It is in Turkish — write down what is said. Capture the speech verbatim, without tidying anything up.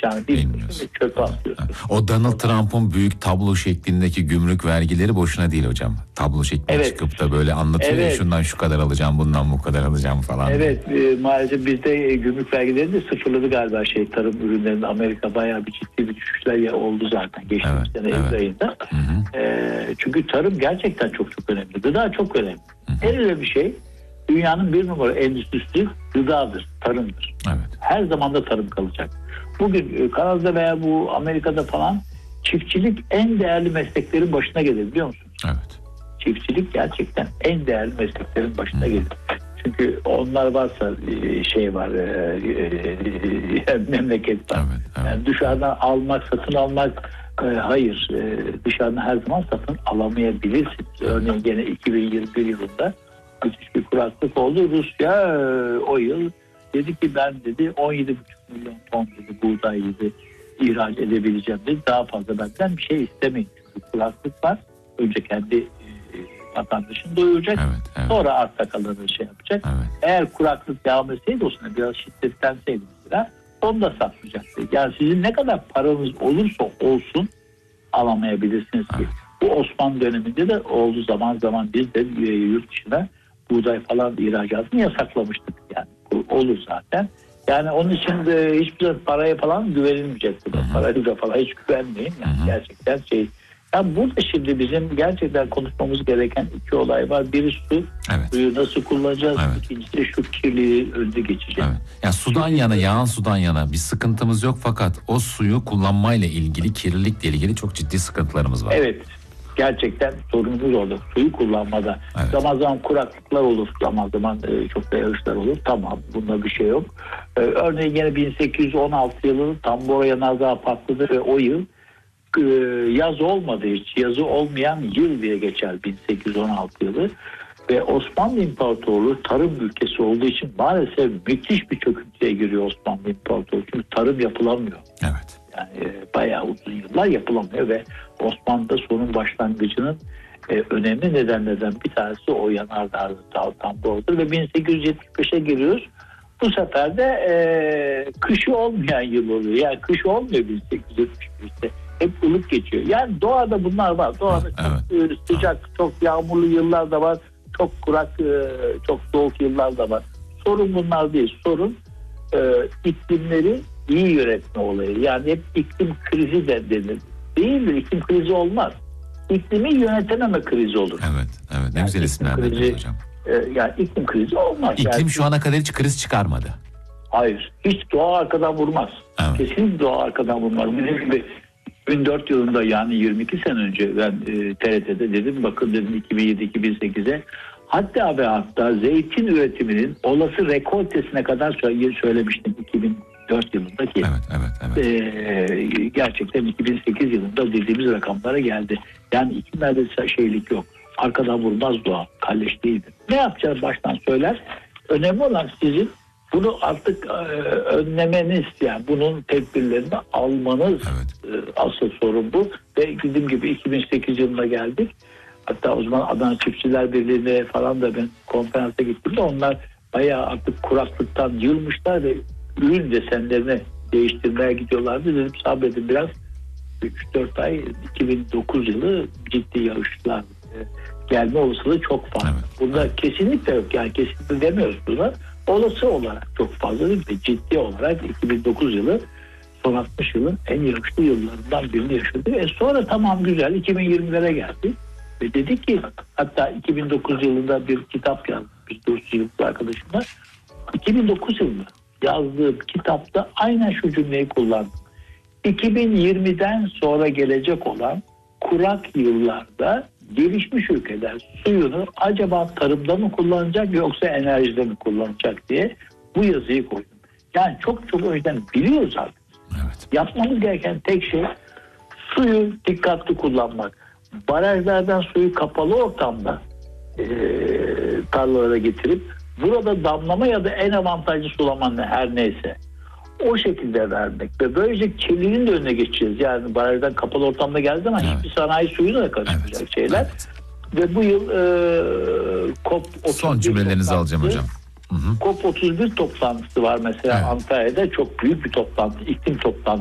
yapacağını bilmiyorsun ve çöpe atıyorsun. O Donald Trump'ın büyük tablo şeklindeki gümrük vergileri boşuna değil hocam. Tablo şeklinde evet. çıkıp da böyle anlatıyor evet. ya, şundan şu kadar alacağım, bundan bu kadar alacağım falan. Evet e, maalesef bizde e, gümrük vergileri de sıfırladı galiba şey tarım ürünlerinde. Amerika bayağı bir ciddi bir düşüşler oldu zaten geçtiğimiz evet, sene Eylül evet. ayında. E, çünkü tarım gerçekten çok çok önemli. Gıda çok önemli. Hı hı. En önemli bir şey dünyanın bir numara endüstrisi gıdadır, tarımdır. Evet. Her zaman da tarım kalacak. Bugün Kanada'da veya bu Amerika'da falan çiftçilik en değerli mesleklerin başına gelir biliyor musunuz? Evet. Çiftçilik gerçekten en değerli mesleklerin başına gelir. Çünkü onlar varsa şey var, memleket var. Evet, evet. Yani dışarıdan almak, satın almak hayır. Dışarıdan her zaman satın alamayabilirsiniz. Örneğin gene iki bin yirmi bir yılında müthiş bir kuraklık oldu. Rusya o yıl dedi ki ben dedi on yedi buçuk milyon ton dedi buğday dedi ihraç edebileceğim dedi. Daha fazla benden bir şey istemeyin. Çünkü kuraklık var. Önce kendi e, vatandaşını doyuracak. Evet, evet. Sonra arta kalanı şey yapacak. Evet. Eğer kuraklık devam etseydi o sene biraz şiddetlenseydi mesela onu da satmayacaktı. Yani sizin ne kadar paranız olursa olsun alamayabilirsiniz ki. Evet. Bu Osmanlı döneminde de oldu zaman zaman biz de e, yurt dışına buğday falan ihracatını yasaklamıştık. Yani olur zaten. Yani onun için de hiçbir paraya falan güvenilmeyecekti. Parayla da falan hiç güvenmeyin. Yani hı hı. gerçekten şey. Yani burada şimdi bizim gerçekten konuşmamız gereken iki olay var. Biri su. Evet. Suyu nasıl kullanacağız? Evet. İkincisi de şu kirliliği önde geçeceğiz. Evet. Yani sudan Şimdi, yana, yağan sudan yana bir sıkıntımız yok fakat o suyu kullanmayla ilgili, kirlilikle ilgili çok ciddi sıkıntılarımız var. Evet. Gerçekten sorunumuz orada. Suyu kullanmada. Evet. Zaman zaman kuraklıklar olur. Zaman zaman e, çok da yağışlar olur. Tamam. Bunda bir şey yok. E, örneğin yine bin sekiz yüz on altı yılı Tambora yanardağ patladı ve o yıl e, yaz olmadı hiç. Yazı olmayan yıl diye geçer bin sekiz yüz on altı yılı. Ve Osmanlı İmparatorluğu tarım ülkesi olduğu için maalesef müthiş bir çöküntüye giriyor Osmanlı İmparatorluğu. Çünkü tarım yapılamıyor. Evet. Yani e, bayağı uzun yıllar yapılamıyor ve Osmanlı'da sorun başlangıcının e, önemli nedenlerden bir tanesi o yanardağ Tambora'dır ve bin sekiz yüz yetmiş beşe giriyoruz. Bu sefer de e, kışı olmayan yıl oluyor. Yani kış olmuyor bin sekiz yüz yetmiş beşte. Hep ılık geçiyor. Yani doğada bunlar var. Doğada evet, çok evet. sıcak, çok yağmurlu yıllar da var. Çok kurak, e, çok soğuk yıllar da var. Sorun bunlar değil. Sorun e, iklimleri iyi yönetme olayı. Yani hep iklim krizi de denir. Değildir. İklim krizi olmaz. İklimi yönetememe krizi olur. Evet. Evet. Ne yani güzel isimler hocam. E, yani iklim krizi olmaz. İklim yani, şu ana kadar hiç kriz çıkarmadı. Hayır. Hiç doğa arkadan vurmaz. Evet. Kesinlikle doğa arkadan vurmaz. Bizim gibi iki bin dört yılında yani yirmi iki sene önce ben e, T R T'de dedim bakın dedim iki bin yedi iki bin sekize hatta ve hatta zeytin üretiminin olası rekoltesine kadar söylemiştim iki bin dört yılındaki. Evet, evet, evet. E, gerçekten iki bin sekiz yılında dediğimiz rakamlara geldi. Yani iklimlerde şeylik yok. Arkadan vurmaz doğa. Kalleş değildir. Ne yapacağız baştan söyler. Önemli olan sizin bunu artık e, önlemeniz, yani bunun tedbirlerini almanız evet. e, asıl sorun bu. Ve dediğim gibi iki bin sekiz yılına geldik. Hatta o zaman Adana Çiftçiler Birliği'ne falan da ben konferansa gittim de onlar bayağı artık kuraklıktan yılmışlar ve ürün desenlerini değiştirmeye gidiyorlardı. Dedim sabredin biraz. üç dört ay iki bin dokuz yılı ciddi yağışlar e, gelme olasılığı çok fazla. Evet. Bunda evet. kesinlikle yok. Yani kesinlikle demiyoruz buna. Olası olarak çok fazla değil mi? Ciddi olarak iki bin dokuz yılı son altmış yılın en yağışlı yıllarından birini yaşadı. E sonra tamam güzel iki bin yirmilere geldi. Ve dedi ki hatta iki bin dokuz yılında bir kitap yazdım. Bir dost yıllık arkadaşımla. iki bin dokuz yılında yazdığım kitapta aynen şu cümleyi kullandım. iki bin yirmiden sonra gelecek olan kurak yıllarda gelişmiş ülkeler suyunu acaba tarımda mı kullanacak yoksa enerjide mi kullanacak diye bu yazıyı koydum. Yani çok çok önceden biliyoruz artık. Evet. Yapmamız gereken tek şey suyu dikkatli kullanmak. Barajlardan suyu kapalı ortamda e, tarlalara getirip burada damlama ya da en avantajlı sulamanın her neyse o şekilde vermek ve böylece kirliliğin de önüne geçeceğiz. Yani barajdan kapalı ortamda geldi ama evet. hiçbir sanayi suyuyla da karışmayacak evet. şeyler. Evet. Ve bu yıl e, COP otuz bir son cümlelerinizi alacağım hocam. Hı hı. COP otuz bir toplantısı var mesela evet. Antalya'da çok büyük bir toplantı, iklim toplantısı.